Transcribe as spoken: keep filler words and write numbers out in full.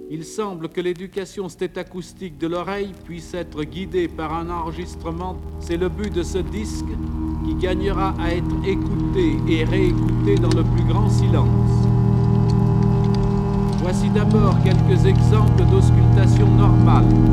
Il semble que l'éducation stétacoustique de l'oreille puisse être guidée par un enregistrement. C'est le but de ce disque qui gagnera à être écouté et réécouté dans le plus grand silence. Voici d'abord quelques exemples d'auscultation normale.